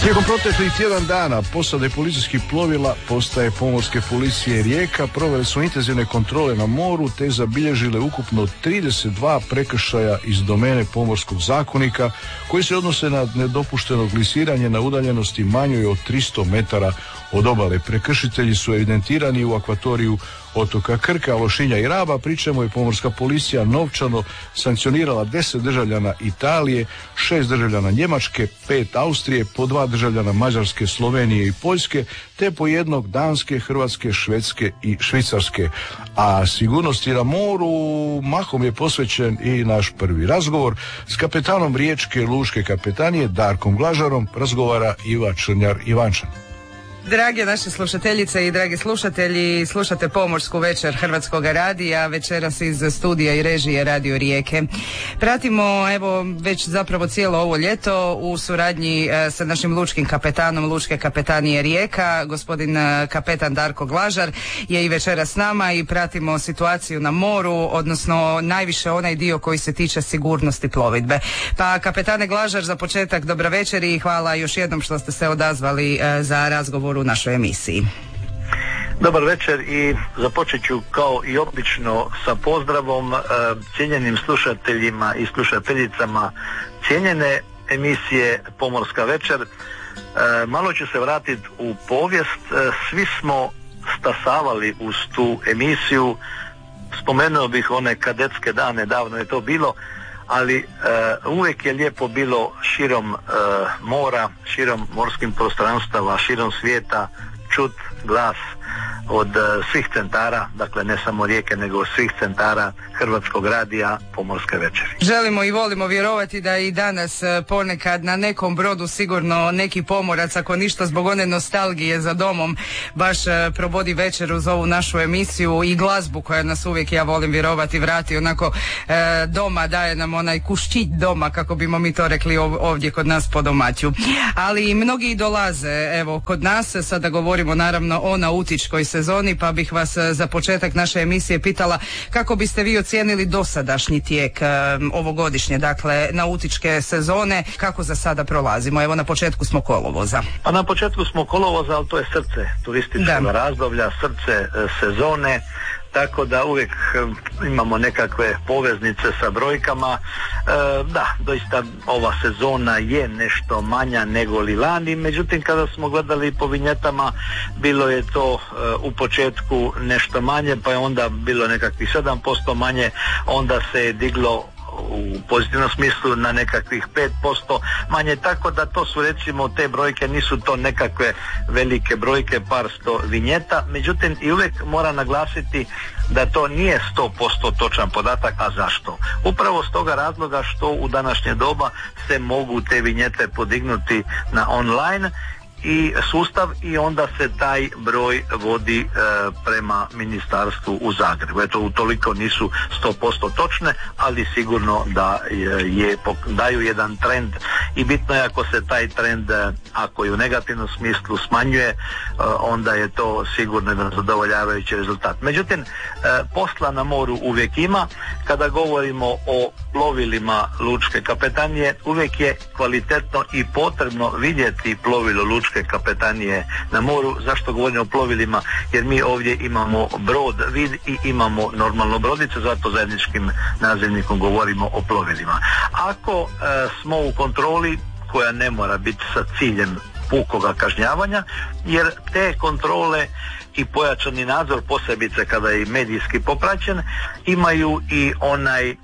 Tijekom proteklih tjedan dana posade policijskih plovila postaje pomorske policije Rijeka provele su intenzivne kontrole na moru te zabilježile ukupno 32 prekršaja iz domene pomorskog zakonika koji se odnose na nedopušteno glisiranje na udaljenosti manjoj od 300 metara od obale. Prekršitelji su evidentirani u akvatoriju otoka Krka, Lošinja i Raba, pri čemu je pomorska policija novčano sankcionirala 10 državljana Italije, 6 državljana Njemačke, 5 Austrije, po 2 državljana Mađarske, Slovenije i Poljske, te po 1 Danske, Hrvatske, Švedske i Švicarske. A sigurnosti na moru mahom je posvećen i naš prvi razgovor. S kapetanom Riječke lučke kapetanije Darkom Glažarom razgovara Iva Črnjar-Ivančan. Drage naše slušateljice i dragi slušatelji, slušate Pomorsku večer Hrvatskog radija, večeras iz studija i režije Radio Rijeke. Pratimo evo već zapravo cijelo ovo ljeto u suradnji sa našim lučkim kapetanom Lučke kapetanije Rijeka, gospodin kapetan Darko Glažar je i večeras s nama i pratimo situaciju na moru, odnosno najviše onaj dio koji se tiče sigurnosti plovidbe. Pa kapetane Glažar, za početak dobra večer i hvala još jednom što ste se odazvali za razgovor u našoj emisiji. Dobar večer i započet ću kao i obično sa pozdravom cijenjenim slušateljima i slušateljicama cijenjene emisije Pomorska večer. Malo ću se vratiti u povijest. Svi smo stasavali uz tu emisiju. Spomenuo bih one kadetske dane, davno je to bilo, ali uvijek je lijepo bilo širom mora, širom morskih prostranstava, širom svijeta čut glas od svih centara, dakle ne samo Rijeke nego od svih centara Hrvatskog radija Pomorske večeri. Želimo i volimo vjerovati da i danas ponekad na nekom brodu sigurno neki pomorac, ako ništa zbog one nostalgije za domom, baš provodi večer uz ovu našu emisiju i glazbu koja nas uvijek, ja volim vjerovati, vrati onako doma, daje nam onaj kuščić doma, kako bimo mi to rekli ovdje kod nas po domaću. Ali mnogi dolaze evo kod nas, sada govorimo naravno o nautičkoj sezoni, pa bih vas za početak naše emisije pitala kako biste vi ocijenili dosadašnji tijek ovogodišnje, dakle, nautičke sezone, kako za sada prolazimo? Evo, na početku smo kolovoza. Pa na početku smo kolovoza, ali to je srce turističkog razdoblja, srce sezone, tako da uvijek imamo nekakve poveznice sa brojkama. Da, doista ova sezona je nešto manja nego li lani, međutim kada smo gledali po vinjetama bilo je to u početku nešto manje, pa je onda bilo nekakvih 7% manje, onda se je diglo u pozitivnom smislu na nekakvih 5% manje, tako da to su recimo te brojke, nisu to nekakve velike brojke, par sto vinjeta, međutim i uvijek mora naglasiti da to nije 100% točan podatak. A zašto? Upravo s toga razloga što u današnje doba se mogu te vinjete podignuti na online i sustav i onda se taj broj vodi prema ministarstvu u Zagrebu. Eto, utoliko nisu 100% točne, ali sigurno da daju jedan trend i bitno je ako se taj trend, ako je u negativnom smislu smanjuje, onda je to sigurno jedan zadovoljavajući rezultat. Međutim, posla na moru uvijek ima. Kada govorimo o plovilima lučke kapetanije, uvijek je kvalitetno i potrebno vidjeti plovilo lučke kapetanije na moru. Zašto govorimo o plovilima? Jer mi ovdje imamo brod vid i imamo normalno brodice, zato zajedničkim nazivnikom govorimo o plovilima. Ako smo u kontroli koja ne mora biti sa ciljem pukoga kažnjavanja, jer te kontrole i pojačani nadzor, posebice kada je medijski popraćen, imaju i onaj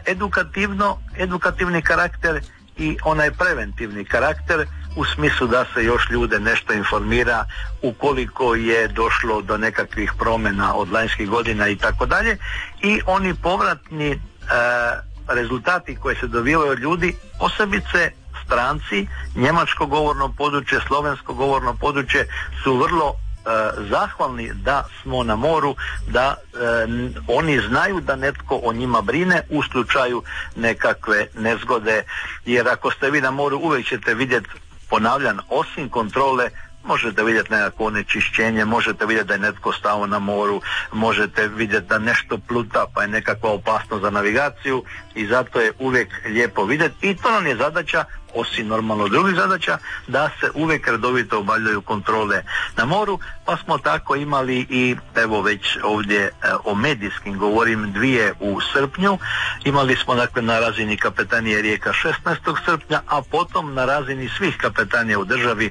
edukativni karakter i onaj preventivni karakter, u smislu da se još ljude nešto informira ukoliko je došlo do nekakvih promjena od lanjskih godina i tako dalje, i oni povratni rezultati koji se dobivaju od ljudi, posebice stranci, njemačko govorno područje, slovensko govorno područje, su vrlo zahvalni da smo na moru, da oni znaju da netko o njima brine u slučaju nekakve nezgode, jer ako ste vi na moru uvijek ćete vidjeti, ponavljam, osim kontrole, možete vidjeti nekako onečišćenje, možete vidjeti da je netko stao na moru, možete vidjeti da nešto pluta pa je nekakva opasnost za navigaciju, i zato je uvijek lijepo vidjeti i to nam je zadaća osim normalno drugih zadaća, da se uvijek redovito obavljaju kontrole na moru, pa smo tako imali i evo već ovdje o medijskim govorim 2 u srpnju, imali smo dakle na razini kapetanije Rijeka 16. srpnja, a potom na razini svih kapetanija u državi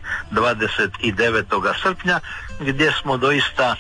29. srpnja, gdje smo doista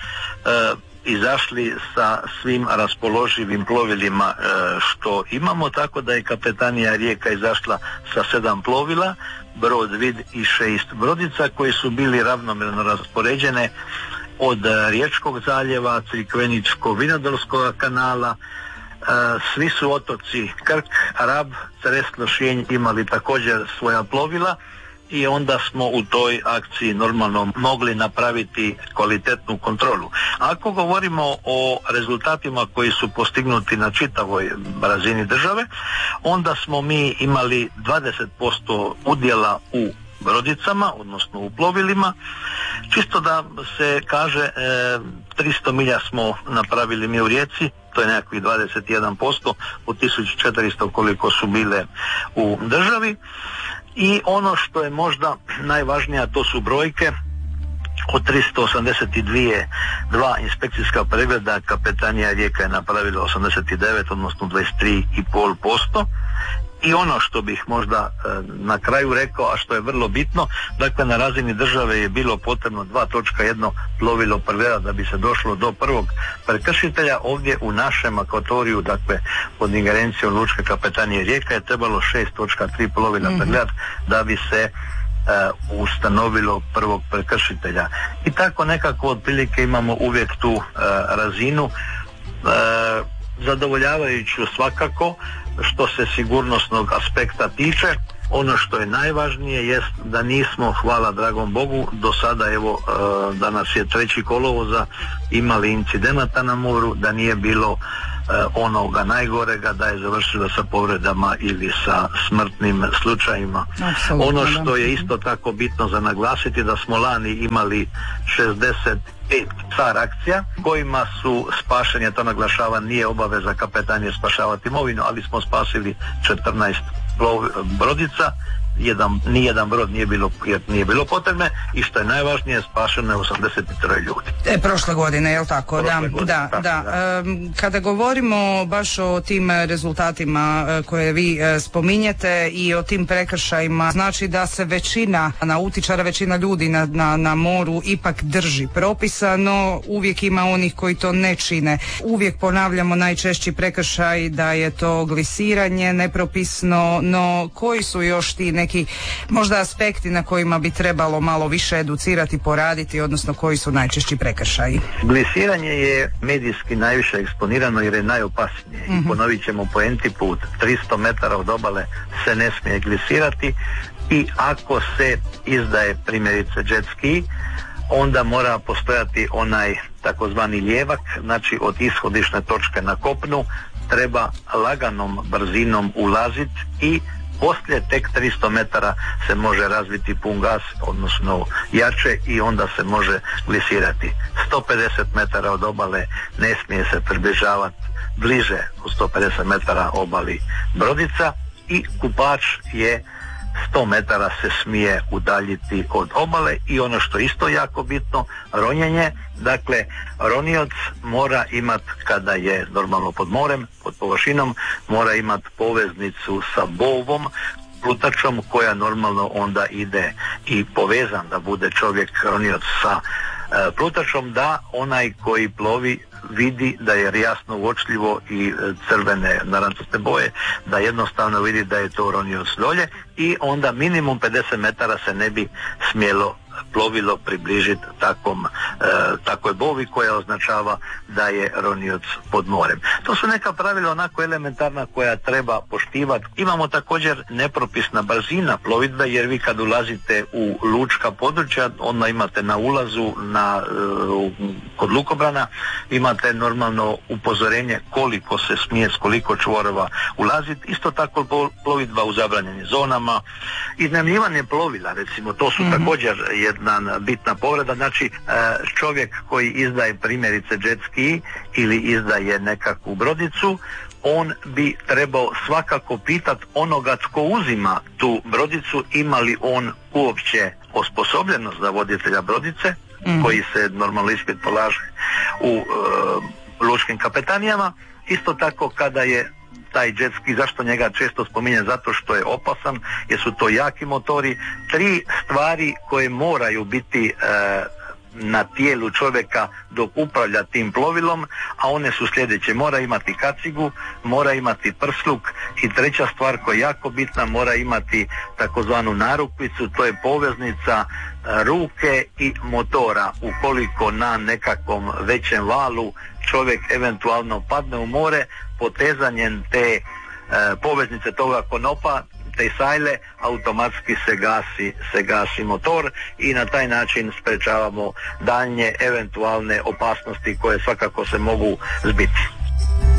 izašli sa svim raspoloživim plovilima što imamo, tako da je kapetanija Rijeka izašla sa 7 plovila, brod Vid i 6 brodica koji su bili ravnomjerno raspoređene od Riječkog zaljeva, Crikveničkog, Vinodolskog kanala. Svi su otoci Krk, Rab, Cres, Lošinj imali također svoja plovila i onda smo u toj akciji normalno mogli napraviti kvalitetnu kontrolu. Ako govorimo o rezultatima koji su postignuti na čitavoj razini države, onda smo mi imali 20% udjela u brodicama, odnosno u plovilima. Čisto da se kaže, 300 milja smo napravili mi u Rijeci, to je nekakvih 21% od 1400 koliko su bile u državi. I ono što je možda najvažnije, to su brojke. Od 382 inspekcijska pregleda kapetanija Rijeka je napravila 89, odnosno 23,5%. I ono što bih možda na kraju rekao, a što je vrlo bitno, dakle na razini države je bilo potrebno 2.1 plovilo pregledati da bi se došlo do prvog prekršitelja. Ovdje u našem akvatoriju, dakle pod ingerencijom Lučke kapetanije Rijeka, je trebalo 6.3 plovila pregledati da bi se ustanovilo prvog prekršitelja. I tako nekako otprilike imamo uvijek tu razinu zadovoljavajuću svakako što se sigurnosnog aspekta tiče. Ono što je najvažnije jest da nismo, hvala dragom Bogu, do sada, evo danas je 3. kolovoza, imali incidenata na moru, da nije bilo onoga najgorega, da je završilo sa povredama ili sa smrtnim slučajima. Absolutno, ono što je isto tako bitno za naglasiti, da smo lani imali 65 SAR akcija kojima su spašeni, to naglašavam, nije obaveza kapetanije spašavati imovinu, ali smo spasili 14 brodica, nijedan brod nije bilo jer nije bilo potrebne, i što je najvažnije, spašeno je 83 ljudi. Prošle godine, je li tako? Da. Kada govorimo baš o tim rezultatima koje vi spominjete i o tim prekršajima, znači da se većina nautičara, većina ljudi na moru ipak drži propisa, no uvijek ima onih koji to ne čine. Uvijek ponavljamo najčešći prekršaj da je to glisiranje nepropisno, no koji su još ti neki možda aspekti na kojima bi trebalo malo više educirati, poraditi, odnosno koji su najčešći prekršaji? Glisiranje je medijski najviše eksponirano jer je najopasnije. I ponovit ćemo po enti put, 300 metara od obale se ne smije glisirati, i ako se izdaje primjerice jet ski, onda mora postojati onaj takozvani lijevak, znači od ishodišne točke na kopnu treba laganom brzinom ulaziti i poslije tek 300 metara se može razviti pun gas, odnosno jače, i onda se može glisirati. 150 metara od obale ne smije se približavati bliže od 150 metara obali brodica, i kupač je 100 metara se smije udaljiti od obale. I ono što je isto jako bitno, ronjenje. Dakle, ronioc mora imati, kada je normalno pod morem, pod površinom, mora imati poveznicu sa bovom, plutačom, koja normalno onda ide i povezan da bude čovjek ronioc sa plutačom, da onaj koji plovi vidi da je jasno uočljivo i crvene narančaste boje, da jednostavno vidi da je to ronioc dolje, i onda minimum 50 metara se ne bi smjelo plovilo približiti takvoj bovi koja označava da je ronioc pod morem. To su neka pravila onako elementarna koja treba poštivati. Imamo također nepropisna brzina plovidbe, jer vi kad ulazite u lučka područja, onda imate na ulazu kod lukobrana imate normalno upozorenje koliko se smije s koliko čvorova ulaziti. Isto tako plovidba u zabranjenim zonama, iznajmljivanje plovila, recimo, to su također jedna bitna povreda. Znači, čovjek koji izdaje primjerice jet ski ili izdaje nekakvu brodicu, on bi trebao svakako pitati onoga tko uzima tu brodicu, ima li on uopće osposobljenost za voditelja brodice, koji se normalno ispit polaže u lučkim kapetanijama. Isto tako kada je taj jet ski, zašto njega često spominjem, zato što je opasan, jer su to jaki motori. 3 stvari koje moraju biti na tijelu čovjeka dok upravlja tim plovilom, a one su sljedeće: mora imati kacigu, mora imati prsluk i 3. stvar koja je jako bitna, mora imati takozvanu narukvicu, to je poveznica ruke i motora. Ukoliko na nekakvom većem valu čovjek eventualno padne u more, potezanjem te poveznice toga konopa, te sajle, automatski se gasi motor i na taj način sprečavamo daljnje eventualne opasnosti koje svakako se mogu zbiti.